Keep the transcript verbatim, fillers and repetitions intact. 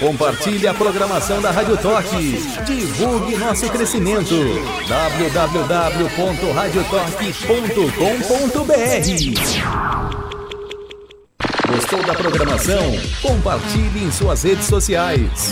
Compartilhe a programação da Rádio Torque. Divulgue nosso crescimento. w w w ponto rádio torque ponto com ponto b r. Gostou da programação? Compartilhe em suas redes sociais.